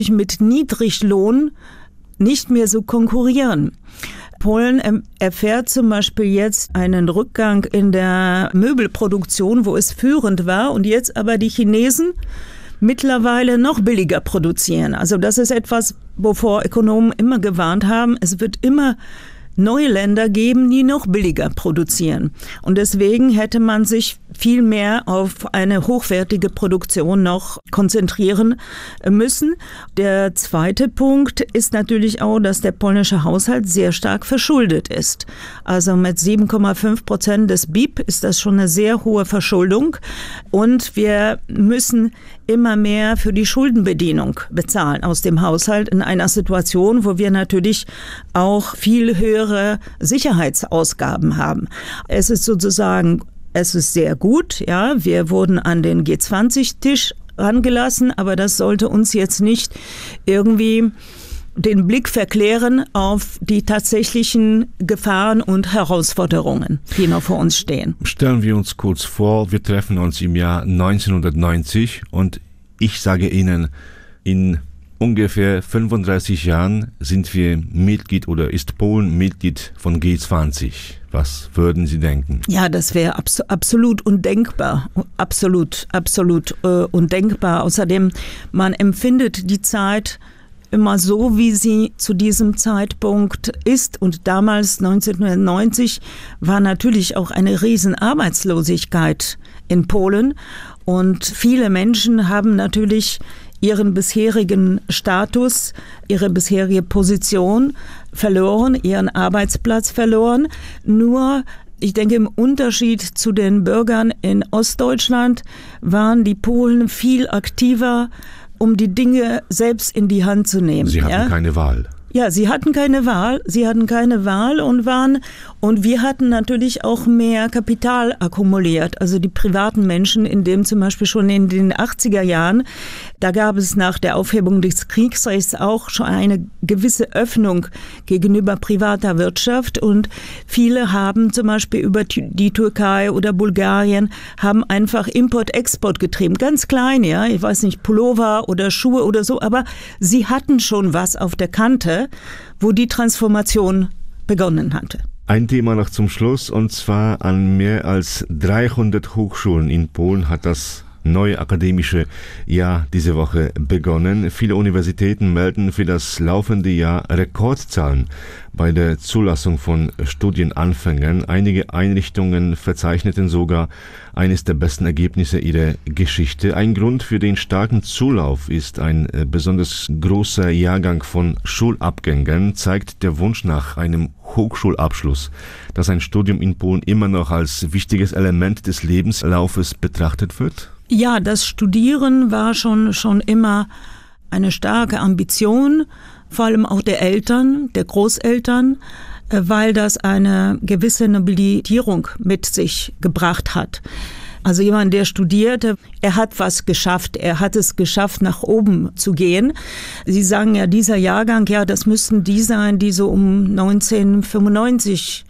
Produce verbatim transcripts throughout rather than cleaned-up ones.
mit Niedriglohn nicht mehr so konkurrieren. Polen erfährt zum Beispiel jetzt einen Rückgang in der Möbelproduktion, wo es führend war und jetzt aber die Chinesen mittlerweile noch billiger produzieren. Also das ist etwas, wovor Ökonomen immer gewarnt haben. Es wird immer neue Länder geben, die noch billiger produzieren. Und deswegen hätte man sich viel mehr auf eine hochwertige Produktion noch konzentrieren müssen. Der zweite Punkt ist natürlich auch, dass der polnische Haushalt sehr stark verschuldet ist. Also mit sieben Komma fünf Prozent des B I P ist das schon eine sehr hohe Verschuldung. Und wir müssen immer mehr für die Schuldenbedienung bezahlen aus dem Haushalt in einer Situation, wo wir natürlich auch viel höhere Sicherheitsausgaben haben. Es ist sozusagen, es ist sehr gut, ja, wir wurden an den G zwanzig Tisch rangelassen, aber das sollte uns jetzt nicht irgendwie den Blick verklären auf die tatsächlichen Gefahren und Herausforderungen, die noch vor uns stehen. Stellen wir uns kurz vor, wir treffen uns im Jahr neunzehnhundertneunzig und ich sage Ihnen, in ungefähr fünfunddreißig Jahren sind wir Mitglied oder ist Polen Mitglied von G zwanzig. Was würden Sie denken? Ja, das wäre abs- absolut undenkbar. Absolut, absolut äh, undenkbar. Außerdem, man empfindet die Zeit immer so, wie sie zu diesem Zeitpunkt ist. Und damals, neunzehnhundertneunzig, war natürlich auch eine riesen Arbeitslosigkeit in Polen. Und viele Menschen haben natürlich ihren bisherigen Status, ihre bisherige Position verloren, ihren Arbeitsplatz verloren. Nur, ich denke, im Unterschied zu den Bürgern in Ostdeutschland waren die Polen viel aktiver, um die Dinge selbst in die Hand zu nehmen. Sie hatten ja? keine Wahl. Ja, sie hatten keine Wahl, sie hatten keine Wahl und waren, und wir hatten natürlich auch mehr Kapital akkumuliert, also die privaten Menschen, in dem zum Beispiel schon in den achtziger Jahren, da gab es nach der Aufhebung des Kriegsrechts auch schon eine gewisse Öffnung gegenüber privater Wirtschaft und viele haben zum Beispiel über die Türkei oder Bulgarien, haben einfach Import-Export getrieben, ganz klein, ja, ich weiß nicht, Pullover oder Schuhe oder so, aber sie hatten schon was auf der Kante, wo die Transformation begonnen hatte. Ein Thema noch zum Schluss, und zwar an mehr als dreihundert Hochschulen in Polen hat das neue akademische Jahr diese Woche begonnen. Viele Universitäten melden für das laufende Jahr Rekordzahlen bei der Zulassung von Studienanfängern. Einige Einrichtungen verzeichneten sogar eines der besten Ergebnisse ihrer Geschichte. Ein Grund für den starken Zulauf ist ein besonders großer Jahrgang von Schulabgängern, zeigt der Wunsch nach einem Hochschulabschluss, dass ein Studium in Polen immer noch als wichtiges Element des Lebenslaufes betrachtet wird? Ja, das Studieren war schon, schon immer eine starke Ambition, vor allem auch der Eltern, der Großeltern, weil das eine gewisse Nobilitierung mit sich gebracht hat. Also jemand, der studierte, er hat was geschafft, er hat es geschafft, nach oben zu gehen. Sie sagen ja, dieser Jahrgang, ja, das müssten die sein, die so um neunzehnhundertfünfundneunzig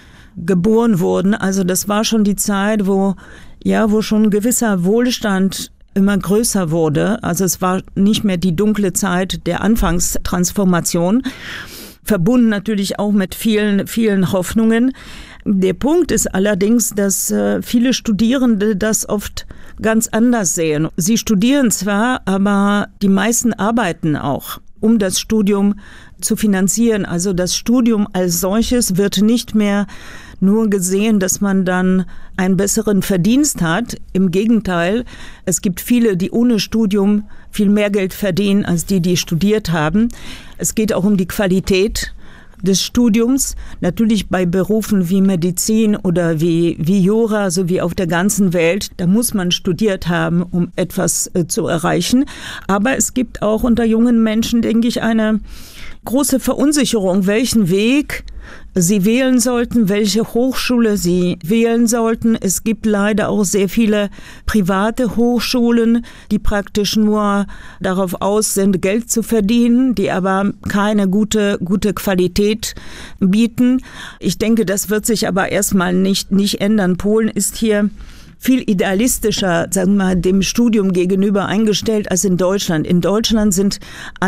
geboren wurden. Also das war schon die Zeit, wo, ja, wo schon ein gewisser Wohlstand immer größer wurde. Also es war nicht mehr die dunkle Zeit der Anfangstransformation, verbunden natürlich auch mit vielen, vielen Hoffnungen. Der Punkt ist allerdings, dass äh, viele Studierende das oft ganz anders sehen. Sie studieren zwar, aber die meisten arbeiten auch, um das Studium zu finanzieren. Also das Studium als solches wird nicht mehr nur gesehen, dass man dann einen besseren Verdienst hat. Im Gegenteil, es gibt viele, die ohne Studium viel mehr Geld verdienen, als die, die studiert haben. Es geht auch um die Qualität des Studiums, natürlich bei Berufen wie Medizin oder wie, wie Jura, so wie auf der ganzen Welt, da muss man studiert haben, um etwas äh, zu erreichen. Aber es gibt auch unter jungen Menschen, denke ich, eine große Verunsicherung, welchen Weg sie wählen sollten, welche Hochschule sie wählen sollten. Es gibt leider auch sehr viele private Hochschulen, die praktisch nur darauf aus sind, Geld zu verdienen, die aber keine gute, gute Qualität bieten. Ich denke, das wird sich aber erstmal nicht, nicht ändern. Polen ist hier viel idealistischer, sagen wir mal, dem Studium gegenüber eingestellt als in Deutschland. In Deutschland sind